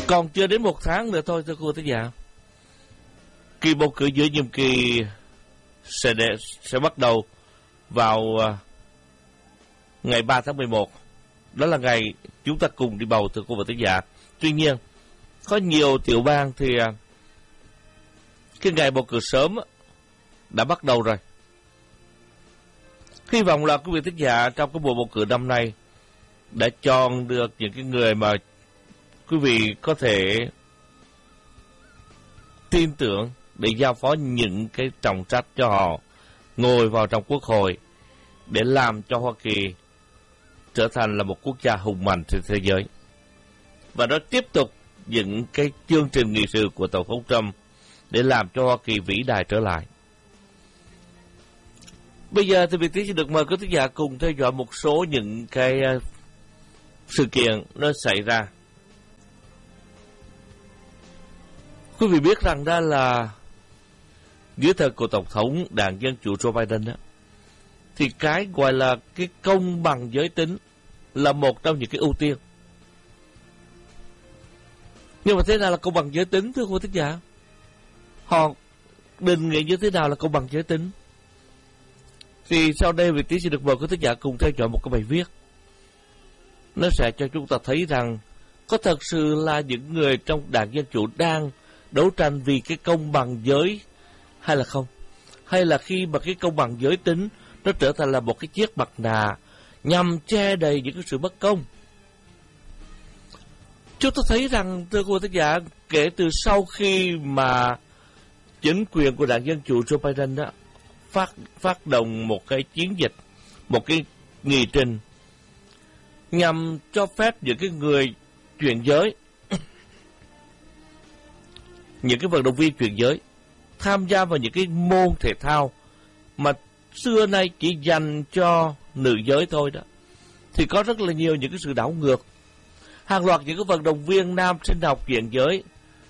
Còn chưa đến 1 tháng nữa thôi thưa cô thính giả, kỳ bầu cử giữa nhiệm kỳ sẽ bắt đầu vào ngày 3 tháng 11. Đó là ngày chúng ta cùng đi bầu thưa cô và thính giả. Tuy nhiên, có nhiều tiểu bang thì cái ngày bầu cử sớm đã bắt đầu rồi. Hy vọng là quý vị thính giả trong cái mùa bầu cử năm nay đã chọn được những cái người mà quý vị có thể tin tưởng để giao phó những cái trọng trách cho họ ngồi vào trong quốc hội để làm cho Hoa Kỳ trở thành là một quốc gia hùng mạnh trên thế giới. Và nó tiếp tục những cái chương trình nghị sự của Tổng thống Trump để làm cho Hoa Kỳ vĩ đại trở lại. Bây giờ thì Việt Tiến sẽ được mời quý thính giả cùng theo dõi một số những cái sự kiện nó xảy ra. Quý vị biết rằng đó là dưới thời của Tổng thống Đảng Dân Chủ Joe Biden đó, thì cái gọi là cái công bằng giới tính là một trong những cái ưu tiên. Nhưng mà thế nào là công bằng giới tính thưa quý thính giả? Họ định nghĩa như thế nào là công bằng giới tính? Thì sau đây Việt Tiến sẽ được mời quý thính giả cùng theo dõi một cái bài viết. Nó sẽ cho chúng ta thấy rằng có thật sự là những người trong Đảng Dân Chủ đang đấu tranh vì cái công bằng giới hay là không? Hay là khi mà cái công bằng giới tính nó trở thành là một cái chiếc mặt nạ nhằm che đầy những cái sự bất công? Chúng ta thấy rằng thưa quý thính giả, kể từ sau khi mà chính quyền của Đảng Dân Chủ Joe Biden đó phát động một cái chiến dịch, một cái nghị trình nhằm cho phép những cái người chuyển giới, những cái vận động viên chuyển giới tham gia vào những cái môn thể thao mà xưa nay chỉ dành cho nữ giới thôi đó, thì có rất là nhiều những cái sự đảo ngược. Hàng loạt những cái vận động viên nam sinh học chuyển giới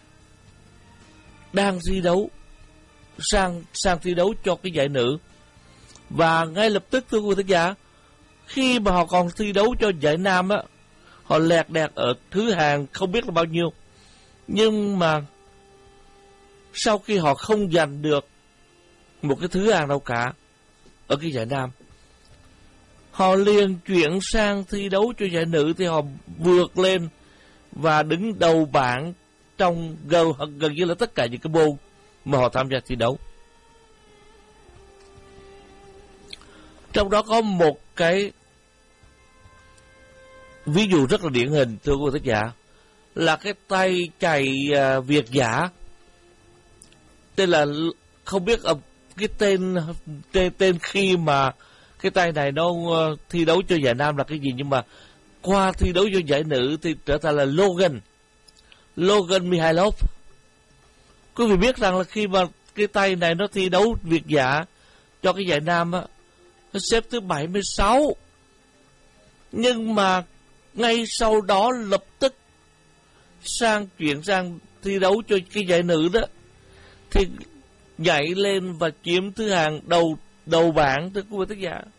đang thi đấu sang thi đấu cho cái giải nữ, và ngay lập tức thưa quý thính giả, khi mà họ còn thi đấu cho giải nam á, họ lẹt đẹt ở thứ hạng không biết là bao nhiêu. Nhưng mà sau khi họ không giành được một cái thứ hạng đâu cả ở cái giải nam, họ liền chuyển sang thi đấu cho giải nữ, thì họ vượt lên và đứng đầu bảng trong gần như là tất cả những cái môn mà họ tham gia thi đấu. Trong đó có một cái ví dụ rất là điển hình thưa quý thính giả, là cái tay chạy việt giả, tên là không biết cái tên khi mà cái tay này nó thi đấu cho giải nam là cái gì, nhưng mà qua thi đấu cho giải nữ thì trở thành là Logan Mikhailov. Quý vị biết rằng là khi mà cái tay này nó thi đấu việt giả cho cái giải nam á, nó xếp thứ 76. Nhưng mà ngay sau đó lập tức chuyển sang thi đấu cho cái giải nữ đó, thì nhảy lên và chiếm thứ hạng đầu bảng thưa quý vị thính giả.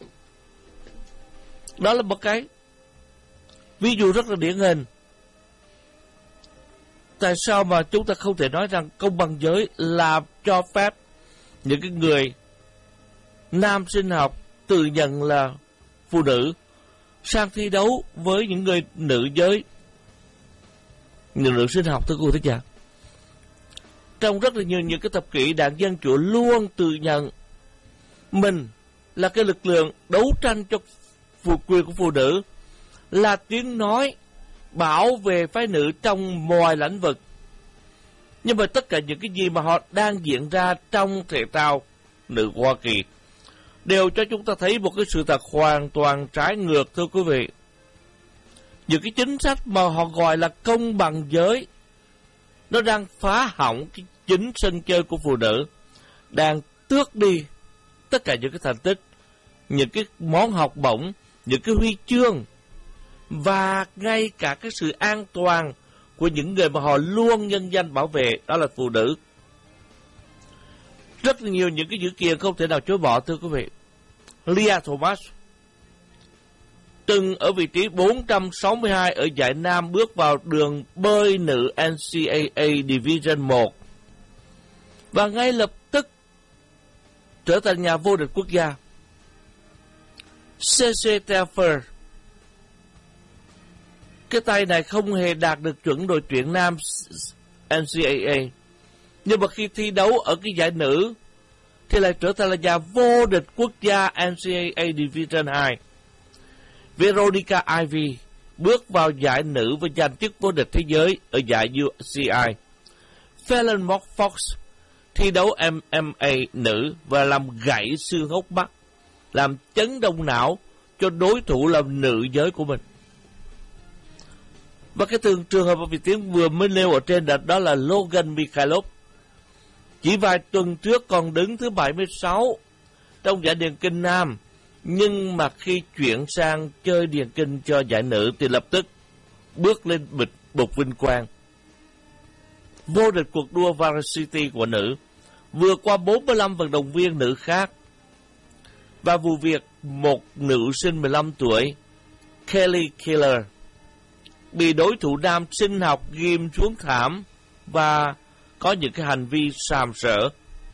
Đó là một cái ví dụ rất là điển hình. Tại sao mà chúng ta không thể nói rằng công bằng giới là cho phép những cái người nam sinh học tự nhận là phụ nữ sang thi đấu với những người nữ giới, những nữ sinh học thưa quý vị thính giả? Trong rất là nhiều những cái thập kỷ, Đảng Dân Chủ luôn tự nhận mình là cái lực lượng đấu tranh cho quyền của phụ nữ, là tiếng nói bảo vệ phái nữ trong mọi lĩnh vực. Nhưng mà tất cả những cái gì mà họ đang diễn ra trong thể thao nữ Hoa Kỳ đều cho chúng ta thấy một cái sự thật hoàn toàn trái ngược thưa quý vị. Những cái chính sách mà họ gọi là công bằng giới, nó đang phá hỏng cái chính sân chơi của phụ nữ, đang tước đi tất cả những cái thành tích, những cái món học bổng, những cái huy chương, và ngay cả cái sự an toàn của những người mà họ luôn nhân danh bảo vệ, đó là phụ nữ. Rất nhiều những cái dữ kiện không thể nào chối bỏ thưa quý vị. Lia Thomas từng ở vị trí 462 ở giải nam bước vào đường bơi nữ NCAA Division 1 và ngay lập tức trở thành nhà vô địch quốc gia. CC Telfer, cái tay này không hề đạt được chuẩn đội tuyển nam NCAA, nhưng mà khi thi đấu ở cái giải nữ thì lại trở thành là nhà vô địch quốc gia NCAA Division 2. Veronica Ivy bước vào giải nữ và giành chức vô địch thế giới ở giải UCI. Fallon Fox thi đấu MMA nữ và làm gãy xương hốc mắt, làm chấn động não cho đối thủ là nữ giới của mình. Và cái trường hợp vị tiến vừa mới nêu ở trên đó là Logan Mikhailov. Chỉ vài tuần trước còn đứng thứ 76 trong giải điền kinh nam, nhưng mà khi chuyển sang chơi điền kinh cho giải nữ thì lập tức bước lên bục vinh quang. Vô địch cuộc đua varsity của nữ, vượt qua 45 vận động viên nữ khác. Và vụ việc một nữ sinh 15 tuổi, Kelly Killer, bị đối thủ nam sinh học ghim xuống thảm và có những cái hành vi sàm sỡ,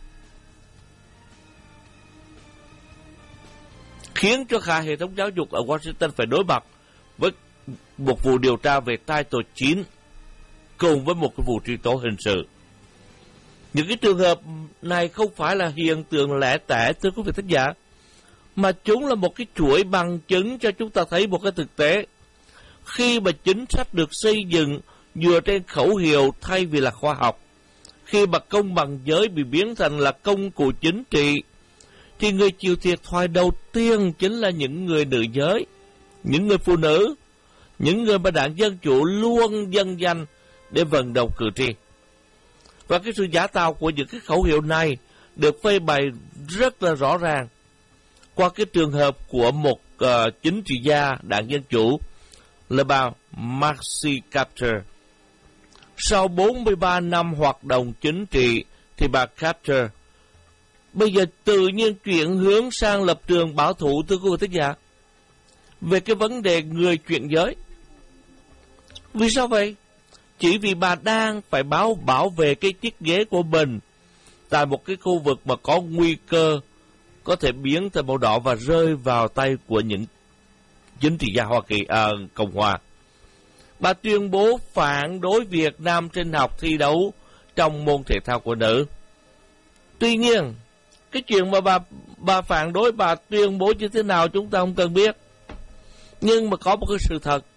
khiến cho cả hệ thống giáo dục ở Washington phải đối mặt với một vụ điều tra về Title 9 cùng với một cái vụ truy tố hình sự. Những cái trường hợp này không phải là hiện tượng lẻ tẻ, thưa quý vị thính giả, mà chúng là một cái chuỗi bằng chứng cho chúng ta thấy một cái thực tế. Khi mà chính sách được xây dựng dựa trên khẩu hiệu thay vì là khoa học, khi mà công bằng giới bị biến thành là công cụ chính trị, thì người chịu thiệt thòi đầu tiên chính là những người nữ giới, những người phụ nữ, những người mà đảng Dân Chủ luôn dân danh để vận động cử tri. Và cái sự giả tạo của những cái khẩu hiệu này được phơi bày rất là rõ ràng qua cái trường hợp của một chính trị gia đảng Dân Chủ là bà Marcy Kaptur. Sau 43 năm hoạt động chính trị thì bà Kaptur bây giờ tự nhiên chuyển hướng sang lập trường bảo thủ, thưa quý vị thính giả, về cái vấn đề người chuyển giới. Vì sao vậy? Chỉ vì bà đang phải bảo vệ cái chiếc ghế của mình tại một cái khu vực mà có nguy cơ có thể biến thành màu đỏ và rơi vào tay của những chính trị gia Hoa Kỳ, Cộng Hòa. Bà tuyên bố phản đối việc nam sinh học thi đấu trong môn thể thao của nữ. Tuy nhiên, cái chuyện mà bà phản đối, bà tuyên bố như thế nào chúng ta không cần biết. Nhưng mà có một cái sự thật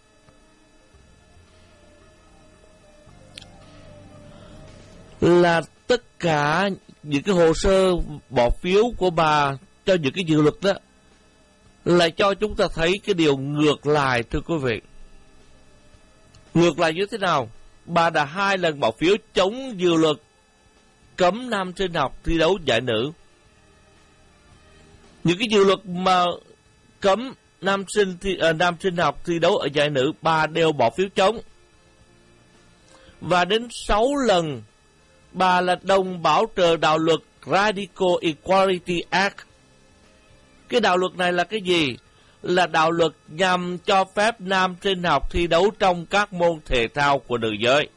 là tất cả những cái hồ sơ bỏ phiếu của bà cho những cái dự luật đó lại cho chúng ta thấy cái điều ngược lại, thưa quý vị. Ngược lại như thế nào? Bà đã 2 lần bỏ phiếu chống dự luật cấm nam sinh học thi đấu giải nữ. Những cái dự luật mà cấm nam sinh học thi đấu ở giải nữ, bà đều bỏ phiếu chống. Và đến 6 lần bà là đồng bảo trợ đạo luật Radical Equality Act. Cái đạo luật này là cái gì? Là đạo luật nhằm cho phép nam sinh học thi đấu trong các môn thể thao của nữ giới.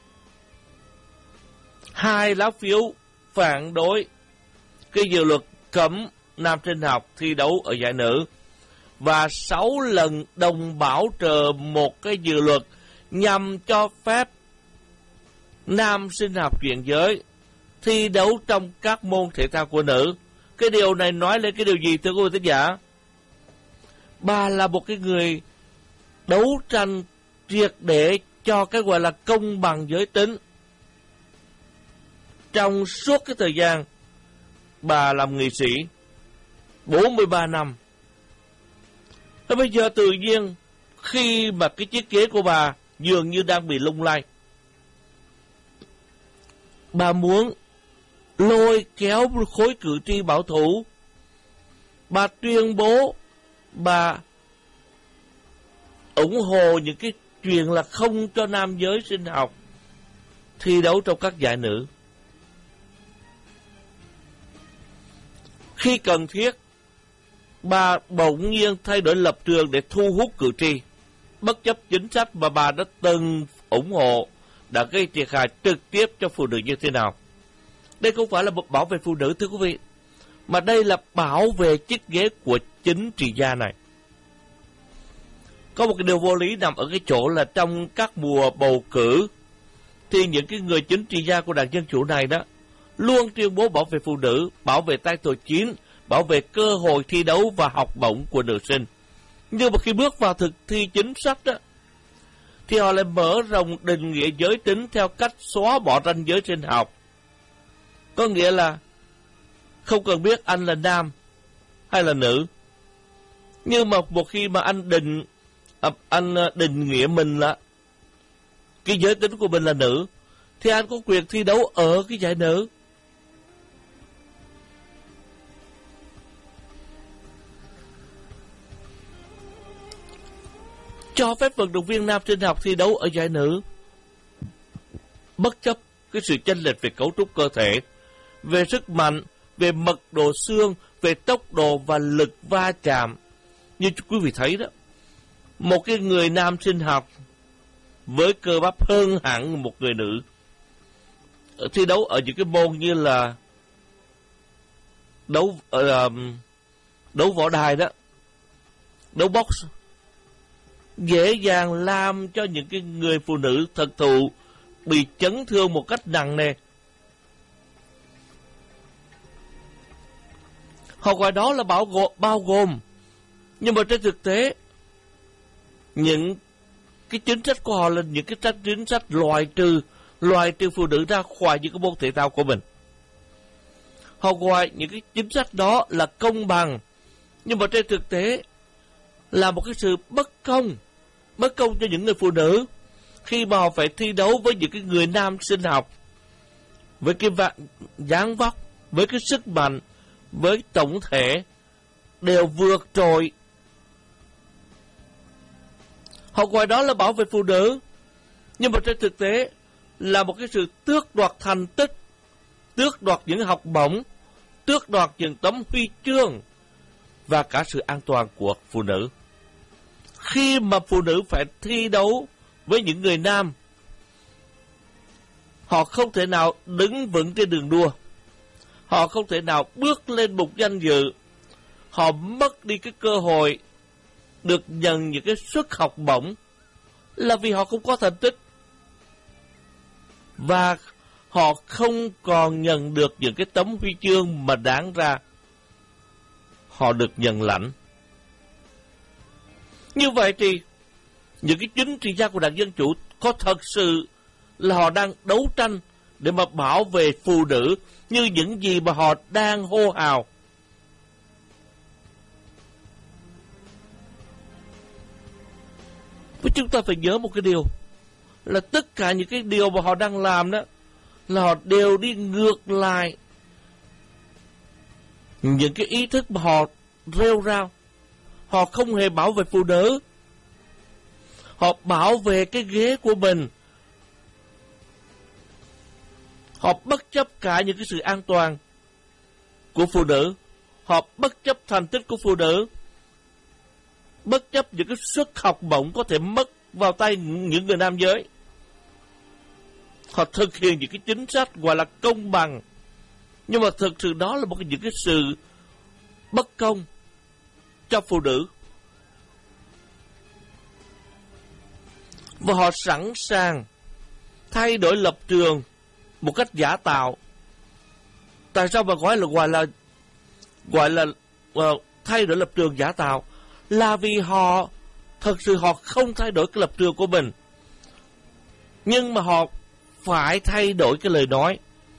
2 lá phiếu phản đối cái dự luật cấm nam sinh học thi đấu ở giải nữ và 6 lần đồng bảo trợ một cái dự luật nhằm cho phép nam sinh học chuyển giới thi đấu trong các môn thể thao của nữ. Cái điều này nói lên cái điều gì, thưa quý vị thính giả? Bà là một cái người đấu tranh triệt để cho cái gọi là công bằng giới tính. Trong suốt cái thời gian bà làm nghị sĩ 43 năm. Thế bây giờ tự nhiên khi mà cái chiếc ghế của bà dường như đang bị lung lay, bà muốn lôi kéo khối cử tri bảo thủ. Bà tuyên bố bà ủng hộ những cái chuyện là không cho nam giới sinh học thi đấu trong các giải nữ. Khi cần thiết, bà bỗng nhiên thay đổi lập trường để thu hút cử tri, bất chấp chính sách mà bà đã từng ủng hộ đã gây thiệt hại trực tiếp cho phụ nữ như thế nào. Đây không phải là một bảo vệ phụ nữ, thưa quý vị, mà đây là bảo vệ chiếc ghế của chính trị gia này. Có một cái điều vô lý nằm ở cái chỗ là trong các mùa bầu cử thì những cái người chính trị gia của Đảng Dân Chủ này đó luôn tuyên bố bảo vệ phụ nữ, bảo vệ Title 9, bảo vệ cơ hội thi đấu và học bổng của nữ sinh. Nhưng mà khi bước vào thực thi chính sách đó, thì họ lại mở rộng định nghĩa giới tính theo cách xóa bỏ ranh giới sinh học. Có nghĩa là không cần biết anh là nam hay là nữ. Nhưng mà một khi mà anh định nghĩa mình là cái giới tính của mình là nữ, thì anh có quyền thi đấu ở cái giải nữ. Cho phép vận động viên nam sinh học thi đấu ở giải nữ, bất chấp cái sự chênh lệch về cấu trúc cơ thể, về sức mạnh, về mật độ xương, về tốc độ và lực va chạm. Như quý vị thấy đó, một cái người nam sinh học với cơ bắp hơn hẳn một người nữ thi đấu ở những cái môn như là đấu võ đài đó, đấu box, dễ dàng làm cho những cái người phụ nữ thực thụ bị chấn thương một cách nặng nề. Họ gọi đó là bao gồm, nhưng mà trên thực tế những cái chính sách của họ là những cái chính sách loại trừ phụ nữ ra khỏi những cái môn thể thao của mình. Họ gọi những cái chính sách đó là công bằng, nhưng mà trên thực tế là một cái sự bất công cho những người phụ nữ khi mà họ phải thi đấu với những cái người nam sinh học với cái dáng vóc, với cái sức mạnh, với tổng thể đều vượt trội. Họ gọi đó là bảo vệ phụ nữ, nhưng mà trên thực tế là một cái sự tước đoạt thành tích, tước đoạt những học bổng, tước đoạt những tấm huy chương và cả sự an toàn của phụ nữ. Khi mà phụ nữ phải thi đấu với những người nam, họ không thể nào đứng vững trên đường đua, họ không thể nào bước lên bục danh dự, họ mất đi cái cơ hội được nhận những cái suất học bổng là vì họ không có thành tích, và họ không còn nhận được những cái tấm huy chương mà đáng ra họ được nhận lãnh. Như vậy thì những cái chính trị gia của Đảng Dân Chủ có thật sự là họ đang đấu tranh để mà bảo vệ phụ nữ như những gì mà họ đang hô hào? Và chúng ta phải nhớ một cái điều là tất cả những cái điều mà họ đang làm đó là họ đều đi ngược lại những cái ý thức mà họ rêu rao. Họ không hề bảo vệ phụ nữ, họ bảo vệ cái ghế của mình. Họ bất chấp cả những cái sự an toàn của phụ nữ, họ bất chấp thành tích của phụ nữ, bất chấp những cái suất học bổng có thể mất vào tay những người nam giới. Họ thực hiện những cái chính sách gọi là công bằng, nhưng mà thực sự đó là những cái sự bất công cho phụ nữ. Và họ sẵn sàng thay đổi lập trường một cách giả tạo. Tại sao mà gọi là thay đổi lập trường giả tạo? Là vì họ thật sự họ không thay đổi cái lập trường của mình, nhưng mà họ phải thay đổi cái lời nói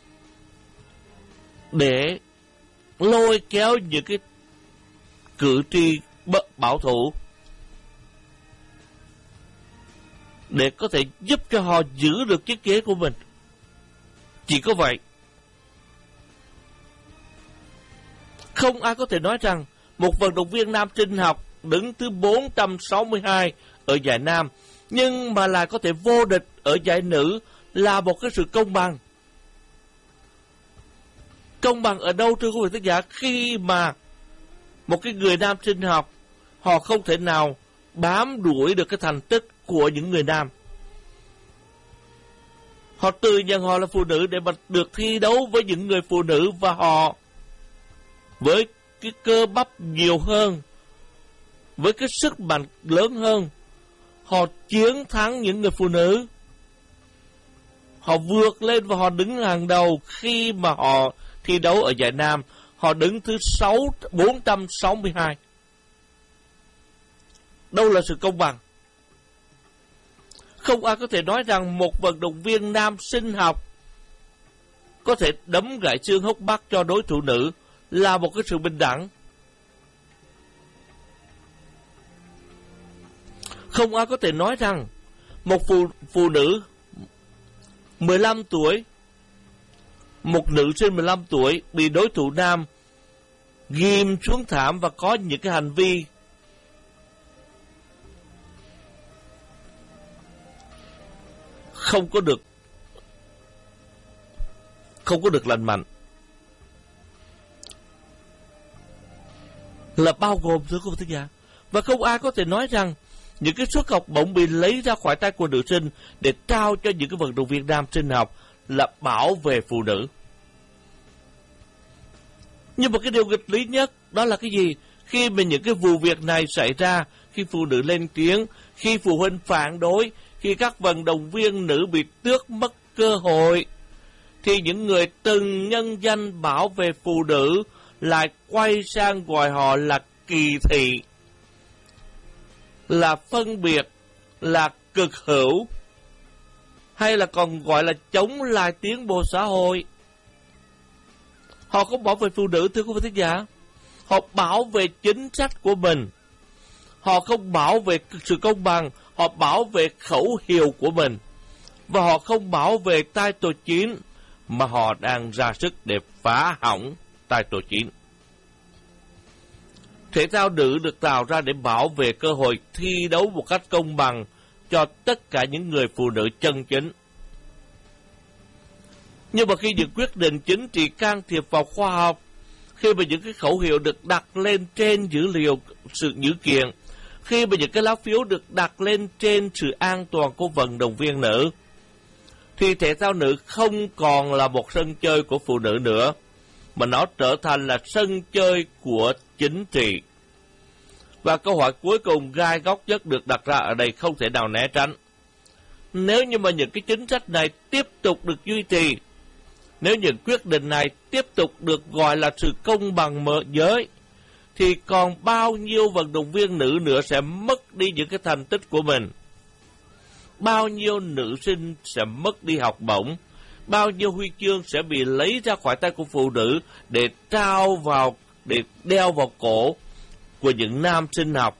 để lôi kéo những cái cử tri bảo thủ, để có thể giúp cho họ giữ được chiếc ghế của mình. Chỉ có vậy. Không ai có thể nói rằng một vận động viên nam sinh học đứng thứ 462 ở giải nam nhưng mà lại có thể vô địch ở giải nữ là một cái sự công bằng. Công bằng ở đâu thưa quý vị khán giả? Khi mà Một cái người nam sinh học, họ không thể nào bám đuổi được cái thành tích của những người nam. Họ tự nhận họ là phụ nữ để mà được thi đấu với những người phụ nữ, và họ với cái cơ bắp nhiều hơn, với cái sức mạnh lớn hơn, họ chiến thắng những người phụ nữ. Họ vượt lên và họ đứng hàng đầu. Khi mà họ thi đấu ở giải nam, họ đứng thứ 462. Đâu là sự công bằng? Không ai có thể nói rằng một vận động viên nam sinh học có thể đấm gãy xương hốc bắc cho đối thủ nữ là một cái sự bình đẳng. Không ai có thể nói rằng một phụ nữ 15 tuổi, một nữ sinh 15 tuổi bị đối thủ nam ghim xuống thảm và có những cái hành vi không có được lành mạnh, là bao gồm, thưa quý vị thính giả. Và không ai có thể nói rằng những cái suất học bổng bị lấy ra khỏi tay của nữ sinh để trao cho những cái vận động viên nam sinh học là bảo vệ phụ nữ. Nhưng mà cái điều nghịch lý nhất đó là cái gì? Khi mà những cái vụ việc này xảy ra, khi phụ nữ lên tiếng, khi phụ huynh phản đối, khi các vận động viên nữ bị tước mất cơ hội, thì những người từng nhân danh bảo vệ phụ nữ lại quay sang gọi họ là kỳ thị, là phân biệt, là cực hữu, hay là còn gọi là chống lại tiến bộ xã hội. Họ không bảo vệ phụ nữ, thưa quý vị thính giả. Họ bảo vệ chính sách của mình. Họ không bảo vệ sự công bằng, họ bảo vệ khẩu hiệu của mình. Và họ không bảo vệ Title 9, mà họ đang ra sức để phá hỏng Title 9. Thể thao nữ được tạo ra để bảo vệ cơ hội thi đấu một cách công bằng cho tất cả những người phụ nữ chân chính. Nhưng mà khi những quyết định chính trị can thiệp vào khoa học, khi mà những cái khẩu hiệu được đặt lên trên dữ liệu sự dữ kiện, khi mà những cái lá phiếu được đặt lên trên sự an toàn của vận động viên nữ, thì thể thao nữ không còn là một sân chơi của phụ nữ nữa, mà nó trở thành là sân chơi của chính trị. Và câu hỏi cuối cùng gai góc nhất được đặt ra ở đây không thể nào né tránh. Nếu như mà những cái chính sách này tiếp tục được duy trì, nếu những quyết định này tiếp tục được gọi là sự công bằng mở giới, thì còn bao nhiêu vận động viên nữ nữa sẽ mất đi những cái thành tích của mình? Bao nhiêu nữ sinh sẽ mất đi học bổng? Bao nhiêu huy chương sẽ bị lấy ra khỏi tay của phụ nữ để trao vào, để đeo vào cổ của những nam sinh học?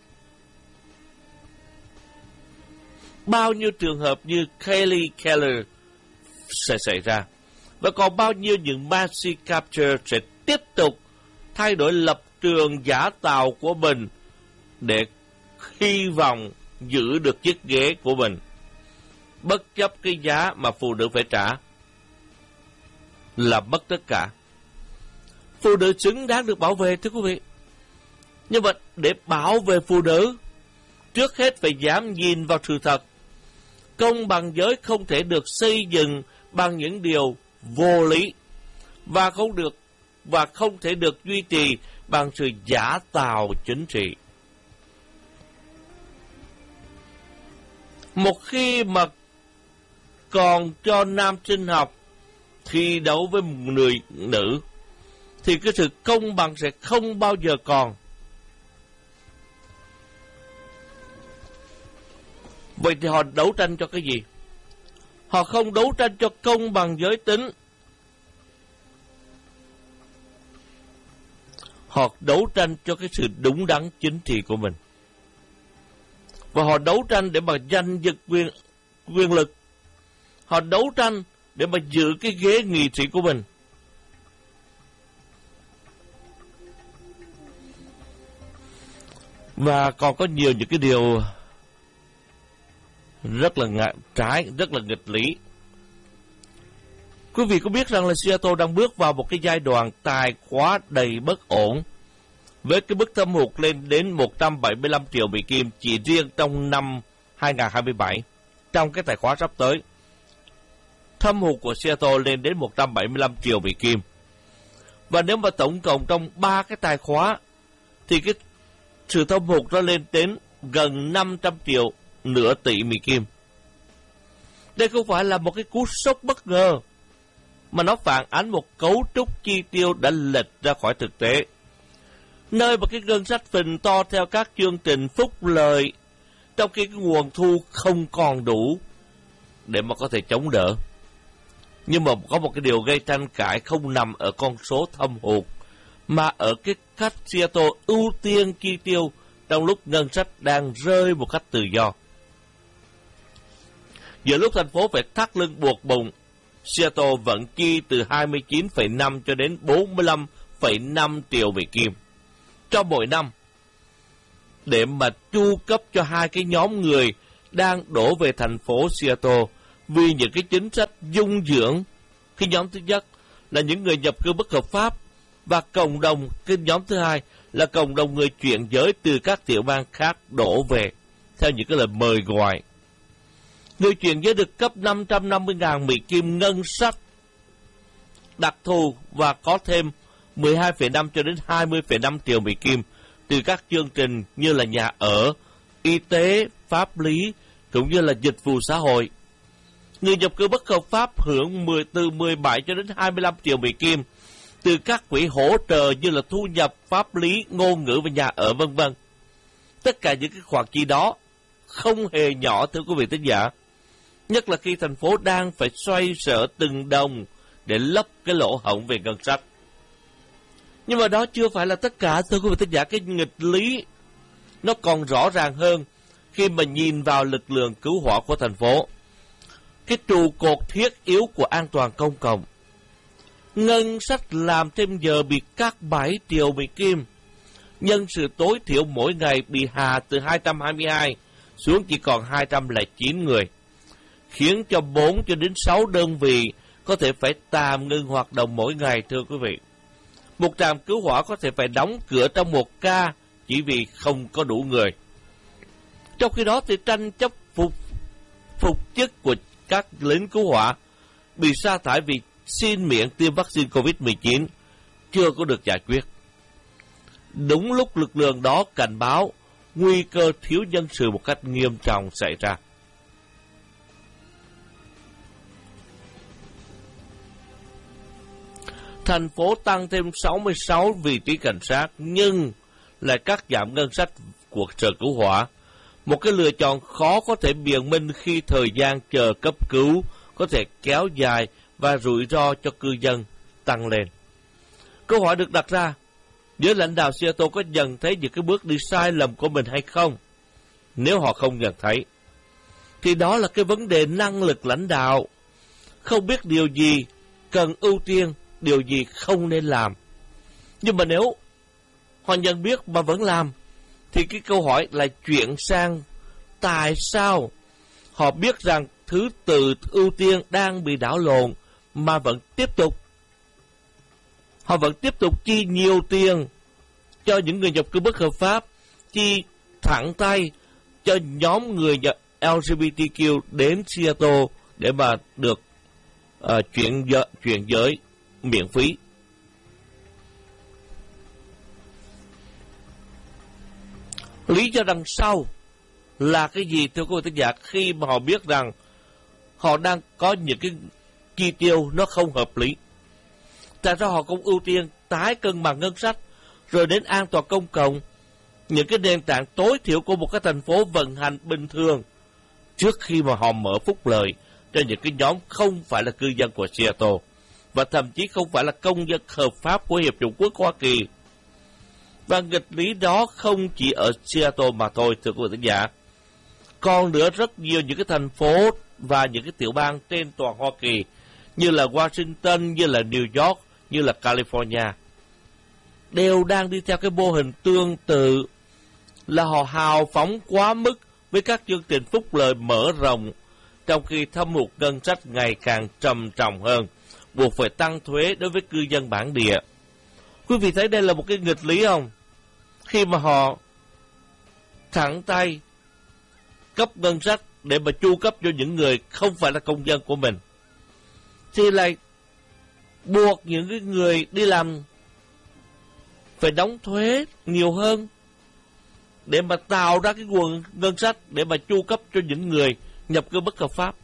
Bao nhiêu trường hợp như Kaylee Keller sẽ xảy ra? Và còn bao nhiêu những Maxi Capture sẽ tiếp tục thay đổi lập trường giả tạo của mình để hy vọng giữ được chiếc ghế của mình, bất chấp cái giá mà phụ nữ phải trả là mất tất cả. Phụ nữ xứng đáng được bảo vệ, thưa quý vị. Nhưng mà để bảo vệ phụ nữ, trước hết phải dám nhìn vào sự thật. Công bằng giới không thể được xây dựng bằng những điều vô lý, và không thể được duy trì bằng sự giả tạo chính trị. Một khi mà còn cho nam sinh học thi đấu với một người nữ, thì cái sự công bằng sẽ không bao giờ còn. Vậy thì họ đấu tranh cho cái gì? Họ không đấu tranh cho công bằng giới tính. Họ đấu tranh cho cái sự đúng đắn chính trị của mình. Và họ đấu tranh để mà giành giật quyền lực. Họ đấu tranh để mà giữ cái ghế nghị sĩ của mình. Và còn có nhiều những cái điều rất là trái, rất là nghịch lý. Quý vị có biết rằng là Seattle đang bước vào một cái giai đoạn tài khóa đầy bất ổn, với cái mức thâm hụt lên đến 175 triệu Mỹ Kim chỉ riêng trong năm 2027. Trong cái tài khoá sắp tới, thâm hụt của Seattle lên đến 175 triệu Mỹ Kim. Và nếu mà tổng cộng trong 3 cái tài khoá thì cái sự thâm hụt nó lên đến gần 500 triệu, nửa tỷ Mỹ Kim. Đây không phải là một cái cú sốc bất ngờ, mà nó phản ánh một cấu trúc chi tiêu đã lệch ra khỏi thực tế, nơi mà cái ngân sách phình to theo các chương trình phúc lợi, trong khi cái nguồn thu không còn đủ để mà có thể chống đỡ. Nhưng mà có một cái điều gây tranh cãi không nằm ở con số thâm hụt, mà ở cái cách Seattle ưu tiên chi tiêu trong lúc ngân sách đang rơi một cách tự do. Giữa lúc thành phố phải thắt lưng buộc bụng, Seattle vẫn chi từ 29,5 cho đến 45,5 triệu Mỹ Kim cho mỗi năm để mà chu cấp cho hai cái nhóm người đang đổ về thành phố Seattle vì những cái chính sách dung dưỡng. Cái nhóm thứ nhất là những người nhập cư bất hợp pháp, và cộng đồng cái nhóm thứ hai là cộng đồng người chuyển giới từ các tiểu bang khác đổ về theo những cái lời mời gọi. Người chuyển giới được cấp 550.000 Mỹ Kim ngân sách đặc thù và có thêm 12,5 cho đến 20,5 triệu Mỹ Kim từ các chương trình như là nhà ở, y tế, pháp lý cũng như là dịch vụ xã hội. Người nhập cư bất hợp pháp hưởng từ 17 cho đến 25 triệu Mỹ Kim từ các quỹ hỗ trợ như là thu nhập, pháp lý, ngôn ngữ và nhà ở vân vân. Tất cả những cái khoản chi đó không hề nhỏ, thưa quý vị thính giả. Nhất là khi thành phố đang phải xoay sở từng đồng để lấp cái lỗ hổng về ngân sách. Nhưng mà đó chưa phải là tất cả, thưa quý vị thính giả. Cái nghịch lý nó còn rõ ràng hơn khi mà nhìn vào lực lượng cứu hỏa của thành phố, cái trụ cột thiết yếu của an toàn công cộng. Ngân sách làm thêm giờ bị cắt 7 triệu Mỹ Kim. Nhân sự tối thiểu mỗi ngày bị hạ từ 222 xuống chỉ còn 209 người, khiến cho 4 cho đến 6 đơn vị có thể phải tạm ngưng hoạt động mỗi ngày, thưa quý vị. Một trạm cứu hỏa có thể phải đóng cửa trong một ca chỉ vì không có đủ người. Trong khi đó thì tranh chấp phục chức của các lính cứu hỏa bị sa thải vì xin miễn tiêm vaccine COVID-19 chưa có được giải quyết. Đúng lúc lực lượng đó cảnh báo nguy cơ thiếu nhân sự một cách nghiêm trọng xảy ra. Thành phố tăng thêm 66 vị trí cảnh sát nhưng lại cắt giảm ngân sách của sở cứu hỏa. Một cái lựa chọn khó có thể biện minh khi thời gian chờ cấp cứu có thể kéo dài và rủi ro cho cư dân tăng lên. Câu hỏi được đặt ra, giới lãnh đạo Seattle có nhận thấy những cái bước đi sai lầm của mình hay không? Nếu họ không nhận thấy, thì đó là cái vấn đề năng lực lãnh đạo. Không biết điều gì cần ưu tiên, điều gì không nên làm. Nhưng mà nếu họ nhận biết mà vẫn làm, thì cái câu hỏi lại chuyển sang tại sao họ biết rằng thứ tự ưu tiên đang bị đảo lộn mà vẫn tiếp tục. Họ vẫn tiếp tục chi nhiều tiền cho những người nhập cư bất hợp pháp, chi thẳng tay cho nhóm người LGBTQ đến Seattle để mà được chuyển giới miễn phí. Lý do đằng sau là cái gì, thưa quý vị thính giả, khi mà họ biết rằng họ đang có những cái chi tiêu nó không hợp lý? Tại sao họ cũng ưu tiên tái cân bằng ngân sách, rồi đến an toàn công cộng, những cái nền tảng tối thiểu của một cái thành phố vận hành bình thường, trước khi mà họ mở phúc lợi cho những cái nhóm không phải là cư dân của Seattle, và thậm chí không phải là công dân hợp pháp của Hiệp chủng quốc Hoa Kỳ. Và nghịch lý đó không chỉ ở Seattle mà thôi, thưa quý vị thính giả. Còn nữa rất nhiều những cái thành phố và những cái tiểu bang trên toàn Hoa Kỳ, như là Washington, như là New York, như là California, đều đang đi theo cái mô hình tương tự, là họ hào phóng quá mức với các chương trình phúc lợi mở rộng, trong khi thâm hụt ngân sách ngày càng trầm trọng hơn, buộc phải tăng thuế đối với cư dân bản địa. Quý vị thấy đây là một cái nghịch lý không? khi mà họ thẳng tay cấp ngân sách để mà chu cấp cho những người không phải là công dân của mình, thì lại buộc những cái người đi làm phải đóng thuế nhiều hơn để mà tạo ra cái nguồn ngân sách để mà chu cấp cho những người nhập cư bất hợp pháp.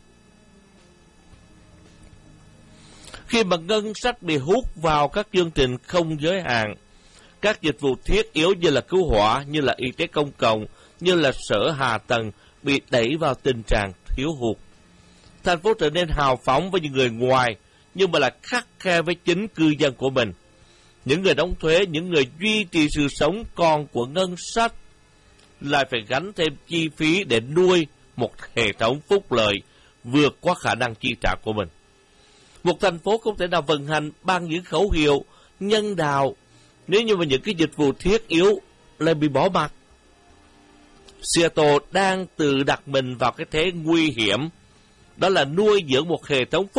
Khi mà ngân sách bị hút vào các chương trình không giới hạn, các dịch vụ thiết yếu như là cứu hỏa, như là y tế công cộng, như là sở hạ tầng bị đẩy vào tình trạng thiếu hụt. Thành phố trở nên hào phóng với những người ngoài, nhưng mà là khắt khe với chính cư dân của mình. Những người đóng thuế, những người duy trì sự sống còn của ngân sách lại phải gánh thêm chi phí để nuôi một hệ thống phúc lợi vượt qua khả năng chi trả của mình. Một thành phố không thể nào vận hành bằng những khẩu hiệu nhân đạo nếu như mà những cái dịch vụ thiết yếu lại bị bỏ mặc. Seattle đang tự đặt mình vào cái thế nguy hiểm, đó là nuôi dưỡng một hệ thống